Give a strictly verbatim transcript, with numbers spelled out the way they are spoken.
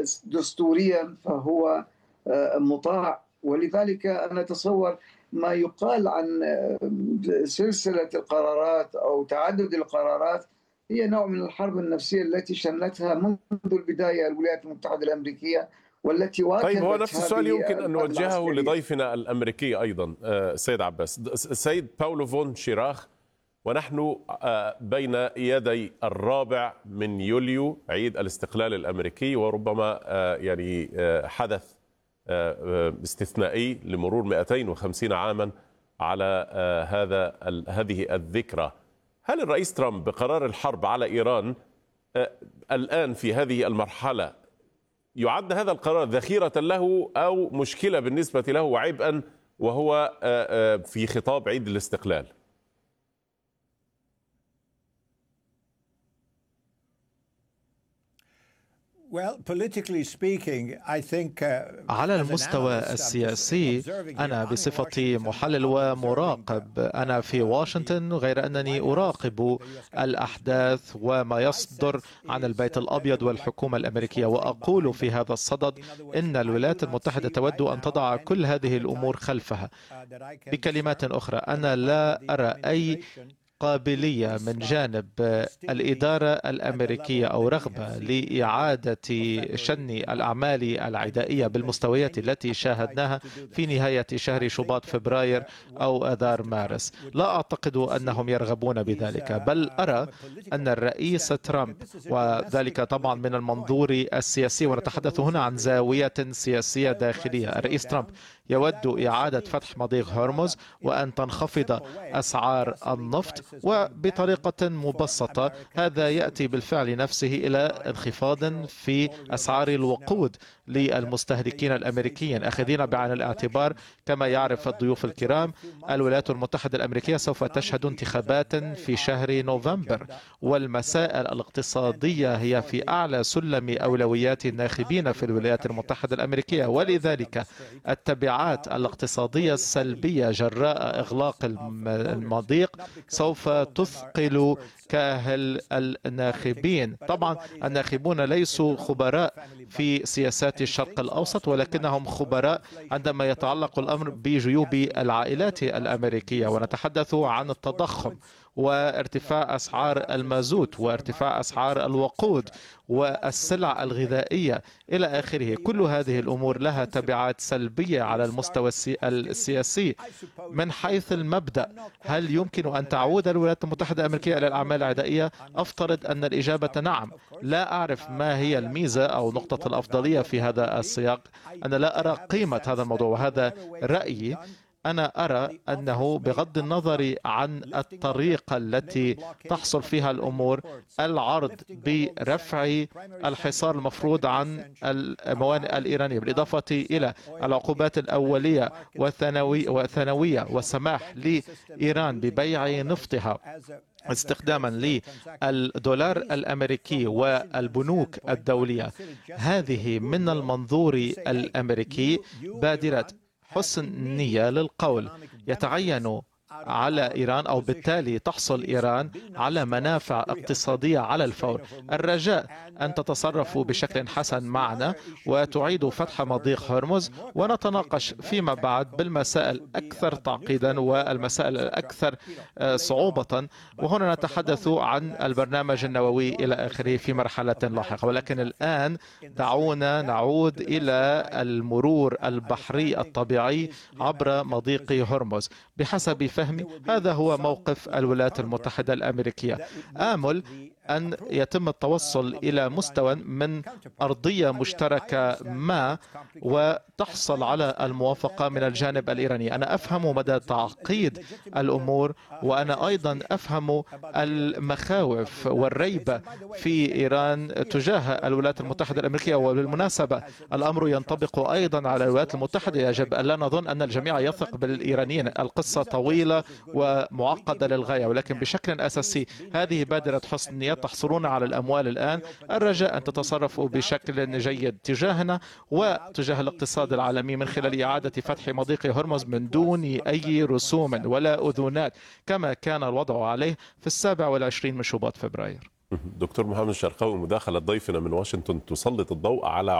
دستوريا فهو مطاع، ولذلك أنا أتصور ما يقال عن سلسلة القرارات أو تعدد القرارات هي نوع من الحرب النفسية التي شنتها منذ البداية الولايات المتحدة الأمريكية، والتي واكبت. طيب، هو نفس السؤال يمكن أن نوجهه لضيفنا الأمريكي أيضا سيد عباس. سيد باولو فون شيراخ، ونحن بين يدي الرابع من يوليو عيد الاستقلال الأمريكي، وربما يعني حدث استثنائي لمرور مئتين وخمسين عاما على هذا هذه الذكرى. هل الرئيس ترامب بقرار الحرب على إيران الآن في هذه المرحلة يعد هذا القرار ذخيرة له أو مشكلة بالنسبة له وعبئا وهو في خطاب عيد الاستقلال؟ على المستوى السياسي أنا بصفتي محلل ومراقب أنا في واشنطن، غير أنني أراقب الأحداث وما يصدر عن البيت الأبيض والحكومة الأمريكية، وأقول في هذا الصدد إن الولايات المتحدة تود أن تضع كل هذه الأمور خلفها. بكلمات أخرى، أنا لا أرى أي قابلية من جانب الإدارة الأمريكية أو رغبة لإعادة شن الأعمال العدائية بالمستويات التي شاهدناها في نهاية شهر شباط فبراير أو آذار مارس. لا أعتقد أنهم يرغبون بذلك، بل أرى أن الرئيس ترامب، وذلك طبعا من المنظور السياسي ونتحدث هنا عن زاوية سياسية داخلية، الرئيس ترامب يود إعادة فتح مضيق هرمز وأن تنخفض أسعار النفط، وبطريقة مبسطة هذا يأتي بالفعل نفسه إلى انخفاض في أسعار الوقود للمستهلكين الأمريكيين، أخذين بعين الاعتبار كما يعرف الضيوف الكرام الولايات المتحدة الأمريكية سوف تشهد انتخابات في شهر نوفمبر، والمسائل الاقتصادية هي في أعلى سلم أولويات الناخبين في الولايات المتحدة الأمريكية، ولذلك التبعات الاقتصادية السلبية جراء إغلاق المضيق سوف تثقل كاهل الناخبين. طبعا الناخبون ليسوا خبراء في سياسات الشرق الأوسط، ولكنهم خبراء عندما يتعلق الأمر بجيوب العائلات الأمريكية، ونتحدث عن التضخم وارتفاع أسعار المازوت وارتفاع أسعار الوقود والسلع الغذائية إلى آخره. كل هذه الأمور لها تبعات سلبية على المستوى السياسي. من حيث المبدأ، هل يمكن أن تعود الولايات المتحدة الأمريكية إلى الأعمال العدائية؟ أفترض أن الإجابة نعم. لا أعرف ما هي الميزة أو نقطة الأفضلية في هذا السياق. أنا لا أرى قيمة هذا الموضوع، وهذا رأيي. أنا أرى أنه بغض النظر عن الطريقة التي تحصل فيها الأمور، العرض برفع الحصار المفروض عن الموانئ الإيرانية بالإضافة إلى العقوبات الأولية والثانوية والسماح لإيران ببيع نفطها استخداما للدولار الأمريكي والبنوك الدولية، هذه من المنظور الأمريكي بادرة حسن نية للقول. يتعين على إيران أو بالتالي تحصل إيران على منافع اقتصادية على الفور. الرجاء أن تتصرفوا بشكل حسن معنا وتعيدوا فتح مضيق هرمز، ونتناقش فيما بعد بالمسائل الأكثر تعقيدا والمسائل الأكثر صعوبة، وهنا نتحدث عن البرنامج النووي إلى آخره في مرحلة لاحقة. ولكن الآن دعونا نعود إلى المرور البحري الطبيعي عبر مضيق هرمز. بحسب فهمي هذا هو موقف الولايات المتحدة الأمريكية. آمل أن يتم التوصل إلى مستوى من أرضية مشتركة ما وتحصل على الموافقة من الجانب الإيراني. أنا أفهم مدى تعقيد الأمور، وأنا أيضا أفهم المخاوف والريبة في إيران تجاه الولايات المتحدة الأمريكية. وبالمناسبة الأمر ينطبق أيضا على الولايات المتحدة. يجب أن لا نظن أن الجميع يثق بالإيرانيين. القصة طويلة ومعقدة للغاية، ولكن بشكل أساسي هذه بادرة حسن نية. تحصلون على الأموال الآن، الرجاء أن تتصرفوا بشكل جيد تجاهنا وتجاه الاقتصاد العالمي من خلال إعادة فتح مضيق هرمز من دون أي رسوم ولا أذونات كما كان الوضع عليه في السابع والعشرين من شباط فبراير. دكتور محمد الشرقاوي، مداخلة ضيفنا من واشنطن تسلط الضوء على